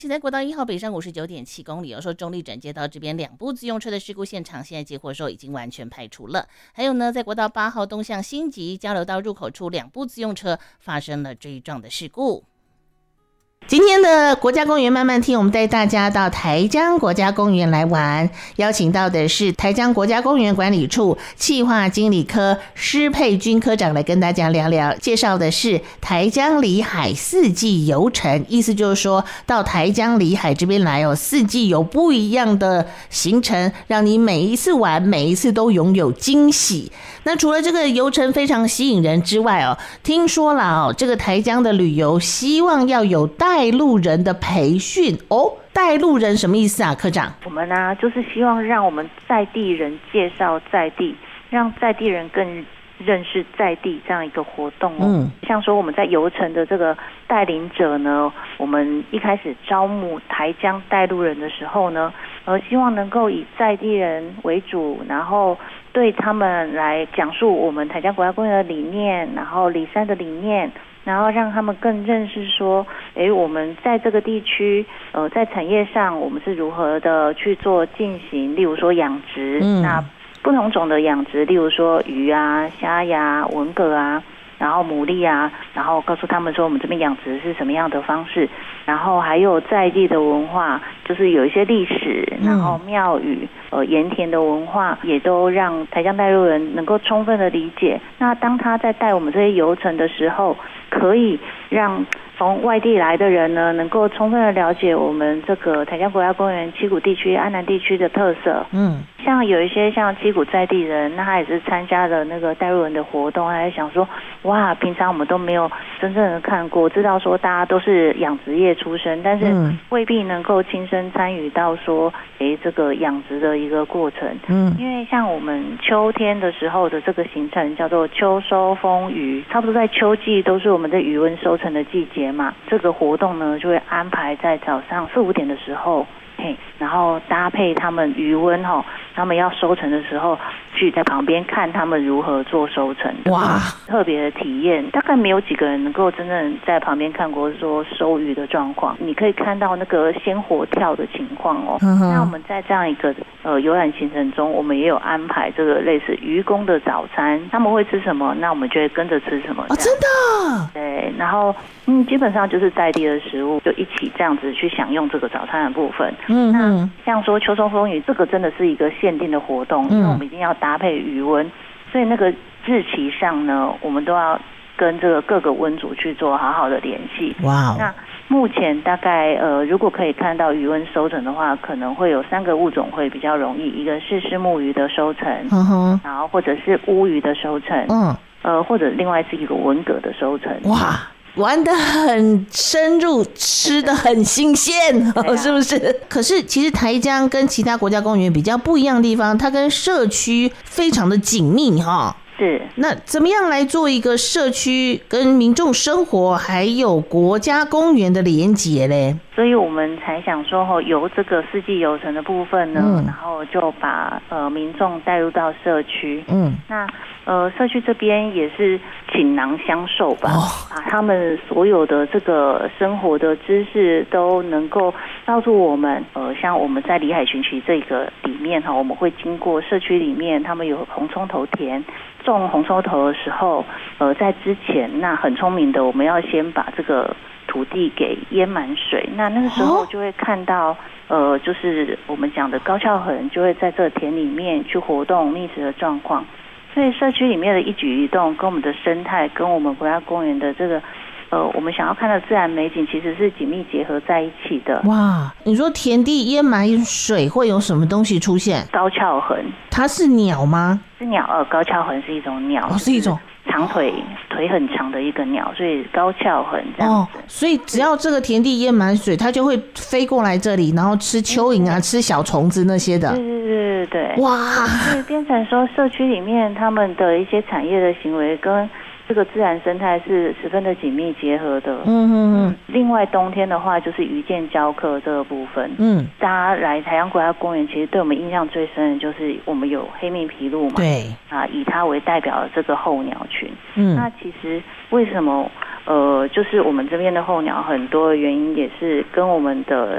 现在国道1号北上59.7公里，有说中立转接到这边2部自用车的事故现场，现在结果说已经完全排除了。还有呢，在国道8号东向新集交流道入口处，2部自用车发生了追撞的事故。今天的国家公园慢慢听，我们带大家到台江国家公园来玩，邀请到的是台江国家公园管理处企划经理科施佩君科长来跟大家聊聊，介绍的是台江里海4季游程，意思就是说到台江里海这边来4季有不一样的行程，让你每一次玩每一次都拥有惊喜。那除了这个游程非常吸引人之外听说了这个台江的旅游希望要有带路人的培训带路人什么意思啊，科长？ 我们呢，就是希望让我们在地人介绍在地，让在地人更认识在地这样一个活动像说我们在游程的这个带领者呢，我们一开始招募台江带路人的时候呢，希望能够以在地人为主，然后对他们来讲述我们台江国家公园的理念，然后里山的理念，然后让他们更认识说，我们在这个地区，在产业上我们是如何的去做进行，例如说养殖，那不同种的养殖，例如说鱼啊、虾呀、文蛤啊，然后牡蛎啊，然后告诉他们说我们这边养殖是什么样的方式，然后还有在地的文化，就是有一些历史，然后庙宇、盐田的文化，也都让台江带路人能够充分的理解。那当他在带我们这些游程的时候，可以让从外地来的人呢，能够充分的了解我们这个台江国家公园七股地区、安南地区的特色。像有一些像七股在地人，那他也是参加了那个带路人的活动，他也想说，哇，平常我们都没有真正的看过，知道说大家都是养殖业出身，但是未必能够亲身参与到说，这个养殖的一个过程。因为像我们秋天的时候的这个行程叫做秋收丰渔，差不多在秋季都是我们的渔温收成的季节嘛，这个活动呢就会安排在早上4、5点的时候。然后搭配他们渔温他们要收成的时候，去在旁边看他们如何做收成。哇，特别的体验，大概没有几个人能够真正在旁边看过说收鱼的状况。你可以看到那个鲜活跳的情况那我们在这样一个游览行程中，我们也有安排这个类似渔工的早餐，他们会吃什么，那我们就会跟着吃什么。 真的？ 对，然后基本上就是在地的食物，就一起这样子去享用这个早餐的部分。那像说秋收丰渔，这个真的是一个限定的活动，因为我们一定要搭配渔温，所以那个日期上呢，我们都要跟这个各个温组去做好好的联系。 哇！ 那目前大概如果可以看到渔温收成的话，可能会有3个物种会比较容易，一个是虱目鱼的收成，然后或者是乌鱼的收成，或者另外是一个文蛤的收成。 哇！玩得很深入，吃得很新鲜是不是？可是其实台江跟其他国家公园比较不一样的地方，它跟社区非常的紧密是。 那怎么样来做一个社区跟民众生活还有国家公园的连结嘞？ 所以我们才想说由这个4季游程的部分呢，然后就把民众带入到社区。那社区这边也是倾囊相授吧，把他们所有的这个生活的知识都能够告诉我们。像我们在里海巡奇这个里面我们会经过社区里面，他们有红葱头田。种红葱头的时候，在之前那很聪明的，我们要先把这个土地给淹满水。那个时候就会看到，就是我们讲的高跷痕就会在这田里面去活动觅食的状况。所以社区里面的一举一动，跟我们的生态，跟我们国家公园的这个我们想要看的自然美景，其实是紧密结合在一起的。哇， 你说田地淹满水会有什么东西出现？ 高跷痕。 它是鸟吗？ 是鸟，高跷痕是一种鸟， 是一种长腿很长的一个鸟，所以高跷痕这样子。 所以只要这个田地淹满水，它就会飞过来这里，然后吃蚯蚓啊，吃小虫子那些的。对。哇！所以变成说社区里面他们的一些产业的行为跟这个自然生态是十分的紧密结合的。另外冬天的话就是渔舰教课这个部分。大家来台江国家公园，其实对我们印象最深的就是我们有黑面琵鹭嘛。对。以它为代表的这个候鸟群。那其实为什么就是我们这边的候鸟很多的原因也是跟我们的